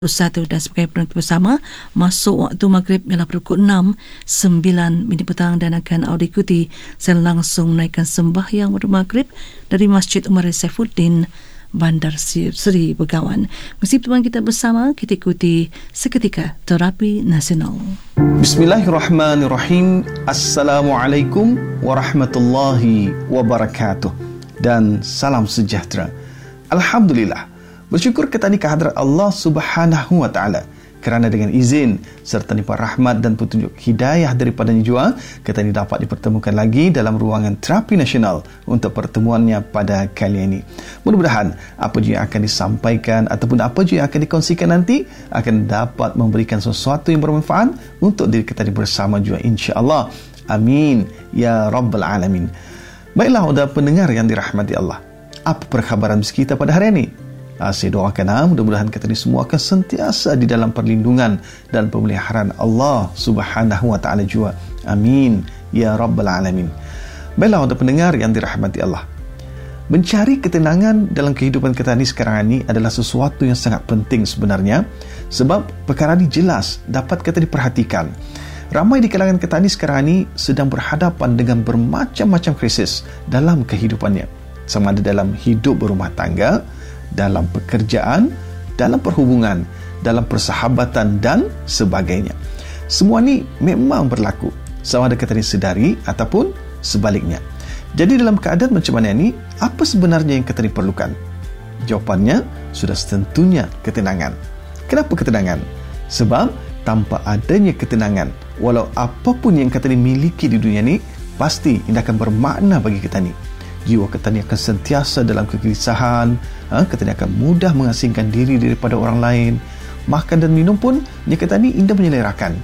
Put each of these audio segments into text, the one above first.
1 dan sebagai penonton bersama masuk waktu maghrib ialah pukul 6:09 petang dan akan diikuti secara langsung menaikkan sembahyang waktu maghrib dari Masjid Umar Saifuddin Bandar Seri Begawan. Mesti teman kita bersama, kita ikuti seketika terapi nasional. Bismillahirrahmanirrahim. Assalamualaikum warahmatullahi wabarakatuh dan salam sejahtera. Alhamdulillah, bersyukur kita ni kehadrat Allah Subhanahu wa taala kerana dengan izin serta limpah rahmat dan petunjuk hidayah daripadanya jua kita ni dapat dipertemukan lagi dalam ruangan terapi nasional untuk pertemuannya pada kali ini. Mudah-mudahan apa yang akan disampaikan ataupun apa yang akan dikongsikan nanti akan dapat memberikan sesuatu yang bermanfaat untuk diri kita ni bersama jua, insya-Allah. Amin ya rabbal alamin. Baiklah, udah pendengar yang dirahmati Allah, apa perkhabaran kita pada hari ini? Saya doakan mudah-mudahan kita ini semua akan sentiasa di dalam perlindungan dan pemeliharaan Allah Subhanahu wa taala jua. Amin ya rabbal alamin. Baiklah, untuk pendengar yang dirahmati Allah, mencari ketenangan dalam kehidupan kita ini sekarang ini adalah sesuatu yang sangat penting sebenarnya, sebab perkara ini jelas dapat kita diperhatikan. Ramai di kalangan kita ini sekarang ini sedang berhadapan dengan bermacam-macam krisis dalam kehidupannya, sama ada dalam hidup berumah tangga, dalam pekerjaan, dalam perhubungan, dalam persahabatan dan sebagainya. Semua ni memang berlaku, sama ada kita disedari ataupun sebaliknya. Jadi dalam keadaan macam mana ni, apa sebenarnya yang kita diperlukan? Jawapannya sudah tentunya ketenangan. Kenapa ketenangan? Sebab tanpa adanya ketenangan, walau apapun yang kita miliki di dunia ni, pasti ini akan bermakna bagi kita ni. Jiwa kita ni akan sentiasa dalam kegelisahan, kita ni akan mudah mengasingkan diri daripada orang lain. Makan dan minum pun kita ni indah menyelerakan.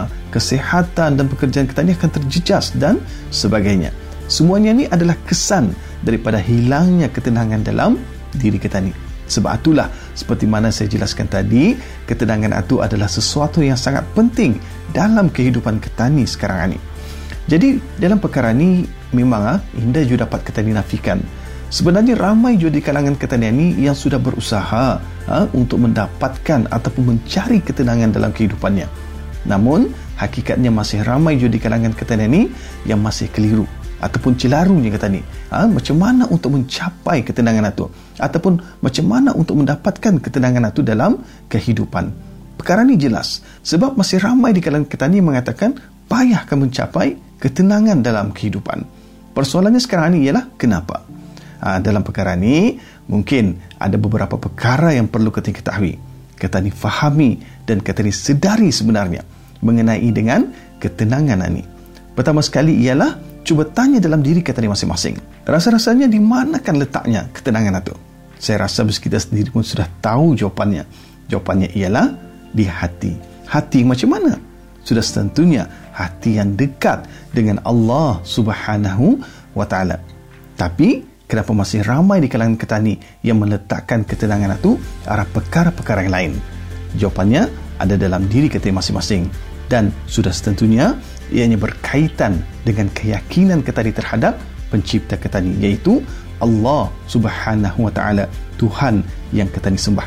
Kesihatan dan pekerjaan kita ni akan terjejas dan sebagainya. Semuanya ni adalah kesan daripada hilangnya ketenangan dalam diri kita ni. Sebab itulah, seperti mana saya jelaskan tadi, ketenangan itu adalah sesuatu yang sangat penting dalam kehidupan kita ni sekarang ni. Jadi dalam perkara ni memang indah juga dapat kita dinafikan. Sebenarnya ramai juga di kalangan kita ni yang sudah berusaha untuk mendapatkan ataupun mencari ketenangan dalam kehidupannya. Namun hakikatnya masih ramai juga di kalangan kita ni yang masih keliru ataupun celarunya kata ni. Macam mana untuk mencapai ketenangan itu, ataupun macam mana untuk mendapatkan ketenangan itu dalam kehidupan. Perkara ni jelas sebab masih ramai di kalangan kita ni mengatakan payah akan mencapai ketenangan dalam kehidupan. Persoalannya sekarang ni ialah kenapa? Dalam perkara ni mungkin ada beberapa perkara yang perlu kita ketahui, kita ni fahami dan kita ni sedari sebenarnya mengenai dengan ketenangan ini. Pertama sekali ialah cuba tanya dalam diri kita ni masing-masing. Rasa-rasanya di manakan letaknya ketenangan itu? Saya rasa kita sendiri pun sudah tahu jawapannya. Jawapannya ialah di hati. Hati macam mana? Sudah tentunya hati yang dekat dengan Allah Subhanahu wa taala. Tapi kenapa masih ramai di kalangan kita ni yang meletakkan ketenangan itu arah perkara-perkara yang lain? Jawapannya ada dalam diri kita masing-masing, dan sudah tentunya ianya berkaitan dengan keyakinan kita terhadap pencipta kita ni, iaitu Allah Subhanahu wa taala, Tuhan yang kita ni sembah.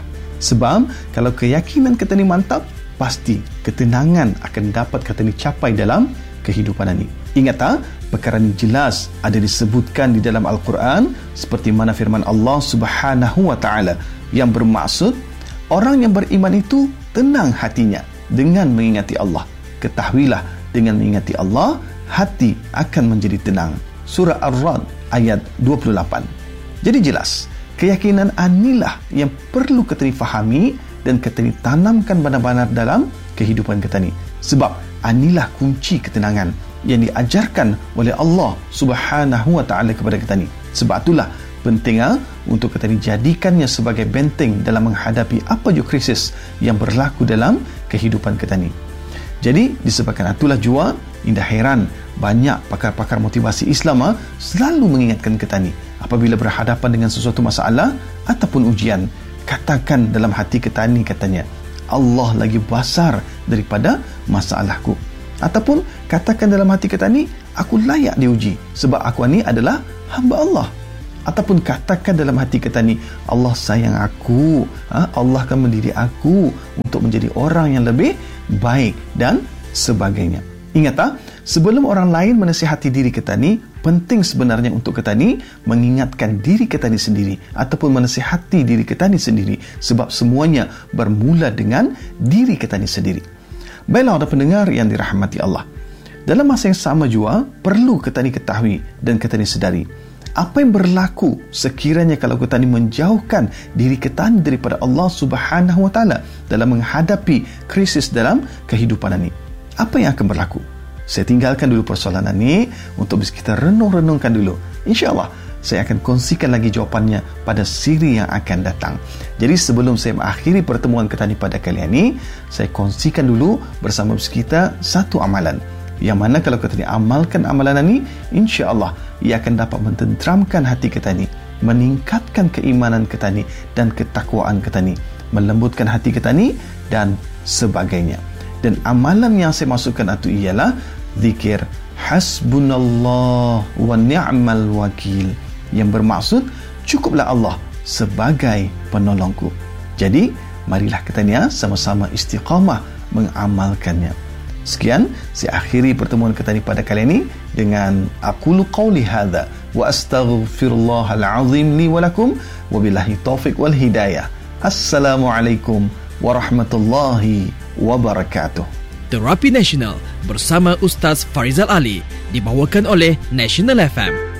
Sebab kalau keyakinan kita ni mantap, pasti ketenangan akan dapat kita ni capai dalam kehidupan ini. Ingat perkara ini jelas ada disebutkan di dalam Al-Quran, seperti mana firman Allah Subhanahu wa taala yang bermaksud orang yang beriman itu tenang hatinya dengan mengingati Allah. Ketahuilah, dengan mengingati Allah, hati akan menjadi tenang. Surah Ar-Ra'd ayat 28. Jadi jelas, keyakinan inilah yang perlu kita fahami dan kita tanamkan benar-benar dalam kehidupan kita ni. Sebab inilah kunci ketenangan yang diajarkan oleh Allah Subhanahu wa taala kepada kita ni. Sebab itulah penting untuk kita dijadikannya sebagai benteng dalam menghadapi apa juga krisis yang berlaku dalam kehidupan kita ni. Jadi disebabkan itulah jua indah heran banyak pakar-pakar motivasi Islam selalu mengingatkan kita ni, apabila berhadapan dengan sesuatu masalah ataupun ujian, katakan dalam hati kita ni, katanya, Allah lagi besar daripada masalahku. Ataupun katakan dalam hati kita ni, aku layak diuji sebab aku ni adalah hamba Allah. ataupun katakan dalam hati kita ni, Allah sayang aku, Allah akan mendidik aku untuk menjadi orang yang lebih baik dan sebagainya. Ingat tak, sebelum orang lain menasihati diri kita ni, penting sebenarnya untuk kita ni mengingatkan diri kita ni sendiri ataupun menasihati diri kita ni sendiri, sebab semuanya bermula dengan diri kita ni sendiri. Baiklah para pendengar yang dirahmati Allah, dalam masa yang sama juga perlu kita ni ketahui dan kita ni sedari apa yang berlaku sekiranya kalau kita ni menjauhkan diri kita ni daripada Allah Subhanahu Wa Taala dalam menghadapi krisis dalam kehidupan ini. Apa yang akan berlaku? Saya tinggalkan dulu persoalan ini untuk bisa kita renung-renungkan dulu. InsyaAllah saya akan kongsikan lagi jawapannya pada siri yang akan datang. Jadi sebelum saya mengakhiri pertemuan kita ni pada kali ini, saya kongsikan dulu bersama kita satu amalan yang mana kalau kita amalkan amalan ini, insya-Allah ia akan dapat mententeramkan hati kita ni, meningkatkan keimanan kita ni dan ketakwaan kita ni, melembutkan hati kita ni dan sebagainya. Dan amalan yang saya masukkan itu ialah zikir hasbunallah wa ni'mal wakil, yang bermaksud cukuplah Allah sebagai penolongku. Jadi marilah kita ni sama-sama istiqamah mengamalkannya. Sekian, saya akhiri pertemuan kita ni pada kali ini dengan aqulu qawli hadza wa astaghfirullahal azim li wa lakum wa billahi taufiq wal hidayah. Assalamualaikum warahmatullahi wabarakatuh. Terapi Nasional bersama Ustaz Farizal Ali dibawakan oleh National FM